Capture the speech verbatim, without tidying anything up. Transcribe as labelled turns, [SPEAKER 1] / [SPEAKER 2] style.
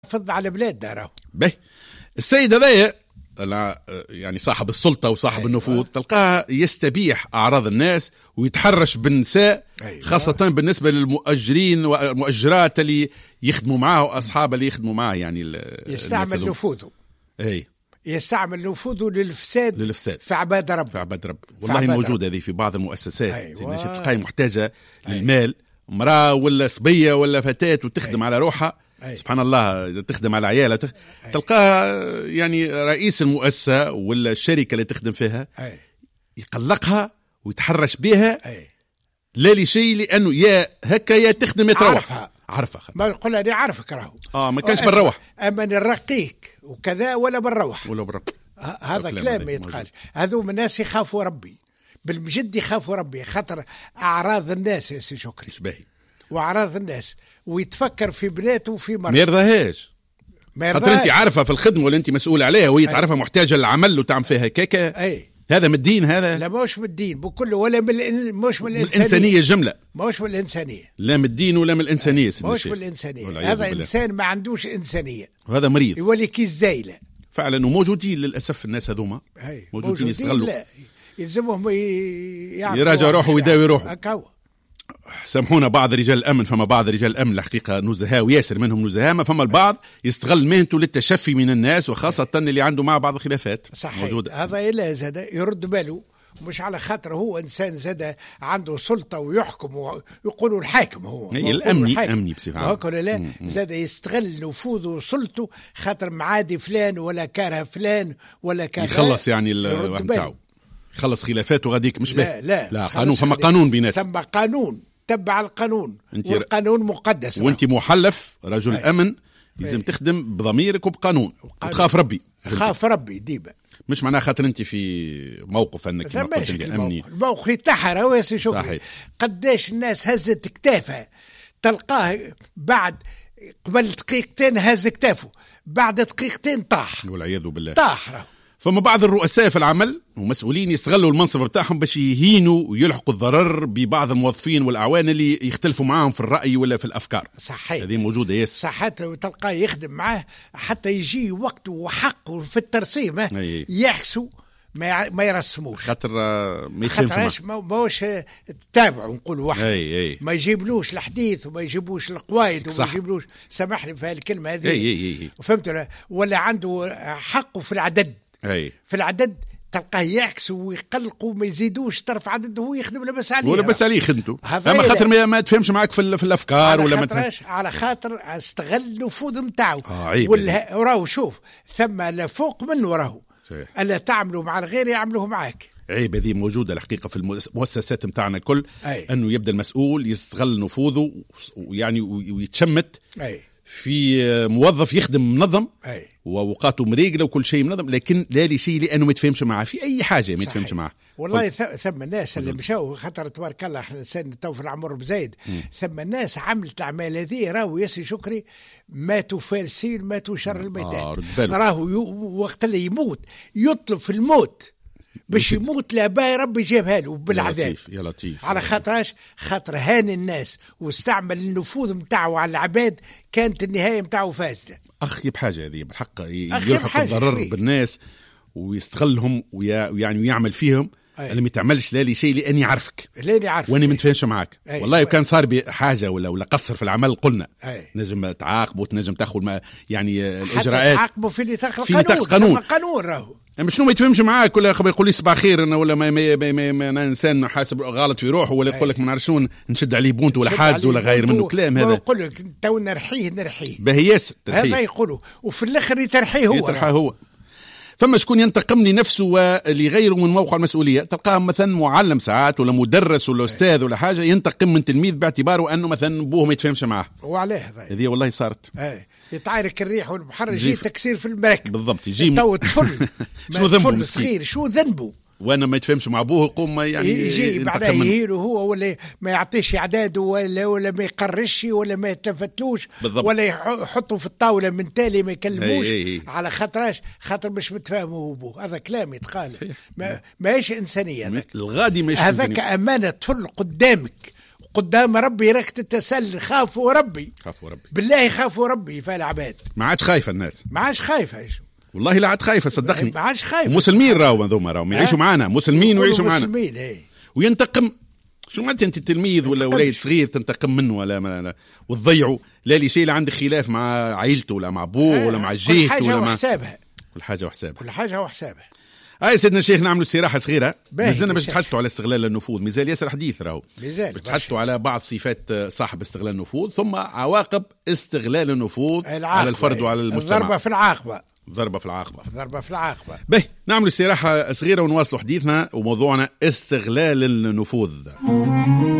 [SPEAKER 1] فض على بلادنا راهو.
[SPEAKER 2] به السيد هذايا يعني صاحب السلطة وصاحب أيوة. النفوذ تلقاه يستبيح أعراض الناس ويتحرش بالنساء أيوة. خاصة بالنسبة للمؤجرين والمؤجرات اللي يخدموا معاه وأصحاب اللي يخدموا معاه يعني
[SPEAKER 1] يستعمل نفوذه
[SPEAKER 2] أي
[SPEAKER 1] يستعمل نفوذه للفساد
[SPEAKER 2] للفساد
[SPEAKER 1] في عباد رب
[SPEAKER 2] في عباد رب والله موجودة هذه في بعض المؤسسات أيوة. تلقاي محتاجة أيوة. للمال امرأة ولا صبية ولا فتاة وتخدم أيوة. على روحها أي. سبحان الله تخدم على عيالها تخ... تلقاها يعني رئيس المؤسسة ولا الشركة اللي تخدم فيها أي. يقلقها ويتحرش بها أي. لا لشيء لأنه يا هكا يا تخدم يا تروح
[SPEAKER 1] عرفها
[SPEAKER 2] عرفها
[SPEAKER 1] ما يقول أنا عارفك راهو
[SPEAKER 2] آه ما كانش بنروح
[SPEAKER 1] أما نرقيك وكذا ولا بنروح
[SPEAKER 2] ولا بنروح
[SPEAKER 1] هذا كلام ما يتقال. هذو من الناس يخافوا ربي بالمجد يخافوا ربي خاطر أعراض الناس يا سي شكري
[SPEAKER 2] شباهي
[SPEAKER 1] وأعراض الناس ويتفكر في بناته وفي مرته
[SPEAKER 2] ما يرضاهاش خاطر انت عارفه في الخدمه واللي انت مسؤول عليها وهي تعرفها محتاجه للعمل وتعمل فيها كيكه
[SPEAKER 1] اي
[SPEAKER 2] هذا من الدين هذا
[SPEAKER 1] لا مش من الدين بكل ولا من مش من
[SPEAKER 2] الانسانيه الانسانيه جمله
[SPEAKER 1] مش من الانسانيه
[SPEAKER 2] لا من الدين ولا من الانسانيه
[SPEAKER 1] مش من الانسانيه هذا انسان ما عندوش انسانيه
[SPEAKER 2] وهذا مريض
[SPEAKER 1] يولي كيس زايله
[SPEAKER 2] فعلا وموجودين للاسف الناس هذوما موجودين يستغلوا
[SPEAKER 1] لا يلزمهم
[SPEAKER 2] يراجعوا روحه ويداوي روحه سامحونا بعض رجال الأمن فما بعض رجال الأمن الحقيقة نزهاء وياسر منهم نزهاء ما فما البعض يستغل مهنته للتشفي من الناس وخاصة اللي عنده مع بعض الخلافات
[SPEAKER 1] موجودة. هذا إلا زاد يرد باله مش على خاطر هو إنسان زاد عنده سلطة ويحكم ويقولوا الحاكم هو
[SPEAKER 2] الأمني أمني بصفة
[SPEAKER 1] عامة لا زاد يستغل نفوذه وسلطته خاطر معادي فلان ولا كاره فلان ولا كاره
[SPEAKER 2] يخلص يعني الوهم بتاعه يخلص خلافاته غاديك مش به
[SPEAKER 1] لا لا,
[SPEAKER 2] لا قانون فما قانون بيناتهم
[SPEAKER 1] ثم قانون تبع القانون والقانون مقدس
[SPEAKER 2] وانت محلف رجل أي. أمن لازم أي. تخدم بضميرك وبقانون وتخاف ربي
[SPEAKER 1] خاف ربي ديما
[SPEAKER 2] مش معناها خاطر انت في موقف انك
[SPEAKER 1] ما قلت امني الموقف يتحر واسي شوفي قداش الناس هزت كتافها تلقاه بعد قبل دقيقتين هز كتافه بعد دقيقتين طاح
[SPEAKER 2] والعياذ بالله
[SPEAKER 1] طاح.
[SPEAKER 2] فما بعض الرؤساء في العمل ومسؤولين يستغلوا المنصب بتاعهم باش يهينوا ويلحقوا الضرر ببعض الموظفين والأعوان اللي يختلفوا معهم في الرأي ولا في الأفكار.
[SPEAKER 1] صحيح
[SPEAKER 2] هذه موجودة يس
[SPEAKER 1] صحيح وتلقاه يخدم معاه حتى يجي وقته وحقه في الترسيم يحسوا ما ما يرسموش
[SPEAKER 2] خاطر ما يفهمش
[SPEAKER 1] ما موش تابعوا نقولوا واحد ما يجيبلوش الحديث وما يجيبوش القوايد وما يجيبلوش سامحني في هالكلمة هذه فهمت ولا عنده حقه في العدد
[SPEAKER 2] أي.
[SPEAKER 1] في العدد تلقاه يعكسوا ويقلقوا ما يزيدوش طرف عدد وهو يخدم لبس عليه
[SPEAKER 2] ولا بس عليه خدمته اما خاطر ما, ما تفهمش معك في, في الافكار ولا
[SPEAKER 1] ما على خاطر استغل النفوذ نتاعو
[SPEAKER 2] آه
[SPEAKER 1] ولا راهو شوف ثم لا فوق منه راهو الا تعملوا مع الغير يعملوه معك
[SPEAKER 2] عيب هذه موجودة الحقيقة في المؤسسات متاعنا الكل أنه يبدأ المسؤول يستغل نفوذه ويعني ويتشمت أي. في موظف يخدم منظم أي. ووقاته مريقله وكل شيء منظم لكن لا لشيء لانه ما يتفهمش معاه في اي حاجه ما يتفهمش معاه
[SPEAKER 1] والله ثم الناس اللي مشاو خاطر تبارك الله انسان تو في العمر بزايد ثم الناس عملت الاعمال هذه راهو ياسي شكري ماتوا فارسين ماتوا شر الميدان آه راهو وقت اللي يموت يطلب في الموت باش يموت لا باي ربي جابها له بالعذاب
[SPEAKER 2] يا لطيف يا لطيف
[SPEAKER 1] على خاطرش خاطر هان الناس واستعمل النفوذ نتاعو على العباد كانت النهايه نتاعو فاسده
[SPEAKER 2] اخي بحاجه هذه بالحق يلحق الضرر بالناس ويستغلهم ويعني ويعمل فيهم أيه. اللي ما تعملش لا لي شيء لاني عارفك
[SPEAKER 1] لاني عارفك
[SPEAKER 2] وانا ما نتفاهمش معاك
[SPEAKER 1] أيه.
[SPEAKER 2] والله كان صار بحاجه ولا ولا قصر في العمل قلنا
[SPEAKER 1] أيه.
[SPEAKER 2] نجم تعاقبه تنجم تاخذ ما يعني الاجراءات
[SPEAKER 1] تعاقبه في نطاق القانون قانون راهو
[SPEAKER 2] مش نو ما يتفهمش معاك ولا يقول لي صباح خير انا ولا ما, ما, ما, ما, ما أنا انسان حاسب غلط في روحه ولا يقول لك ما نعرفش شنو نشد عليه بونت ولا حاج ولا غير منه كلام هذا
[SPEAKER 1] يقول لك تو نرحيه نرحيه
[SPEAKER 2] باهي ياسر
[SPEAKER 1] هذا يقولوا وفي الاخر يترحيه هو
[SPEAKER 2] يترحيه هو فما شكون ينتقم لنفسه ولغيره من موقع المسؤولية تلقاه مثلا معلم ساعات ولا مدرس ولا أستاذ ولا حاجة ينتقم من تلميذ باعتباره أنه مثلا أبوه ما يتفهمش معه
[SPEAKER 1] وعليه هذا
[SPEAKER 2] هذه والله صارت
[SPEAKER 1] ايه يتعارك الريح والبحر يجي تكسير في المراكب
[SPEAKER 2] بالضبط يجي
[SPEAKER 1] تو طفل
[SPEAKER 2] شو ذنبه
[SPEAKER 1] صغير شو ذنبه
[SPEAKER 2] وانا ما يتفهمش مع ابوه يقوم يعني
[SPEAKER 1] يجي بعدها يهيله هو ولا ما يعطيش اعداده ولا ولا ما يقرش ولا ما يتلفتلوش ولا يحطه في الطاوله من تالي ما يكلموش
[SPEAKER 2] هي هي.
[SPEAKER 1] على خاطرش خاطر مش متفاهمه هو ابوه هذا كلام يتقال ما ماهيش انسانيه
[SPEAKER 2] الغادي مش
[SPEAKER 1] هذاك امانه طفل قدامك قدام ربي راك تتسل. خافوا ربي،
[SPEAKER 2] خافوا ربي
[SPEAKER 1] بالله، خافوا ربي. فالعباد
[SPEAKER 2] ما عادش خايفه الناس،
[SPEAKER 1] ما عادش خايفه.
[SPEAKER 2] والله لا عاد خايفه صدقني،
[SPEAKER 1] ما عادش خايفه.
[SPEAKER 2] مسلمين راهو هذوما راهم يعيشوا معنا، مسلمين ويعيشوا معنا
[SPEAKER 1] مسلمين. ايه
[SPEAKER 2] وينتقم. شو معناتها انت تلميذ ولا وليد صغير تنتقم منه ولا ما وتضيعه؟ لا لي شيء اللي عندك خلاف مع عائلته ولا مع ابوه ولا مع جهته ولا مع
[SPEAKER 1] حسابها.
[SPEAKER 2] كل حاجه وحسابها،
[SPEAKER 1] كل حاجه وحسابها.
[SPEAKER 2] هاي سيدنا الشيخ نعملوا استراحه صغيره، مازلنا باش نتحدثوا على استغلال النفوذ. مازال ياسر حديث راهو، نتحدثوا على بعض صفات صاحب استغلال النفوذ، ثم عواقب استغلال النفوذ على الفرد وعلى المجتمع.
[SPEAKER 1] ضربه في العاقبه،
[SPEAKER 2] ضربة في العاقبة،
[SPEAKER 1] ضربة في العاقبة.
[SPEAKER 2] به نعمل استراحة صغيرة ونواصلوا حديثنا وموضوعنا استغلال النفوذ.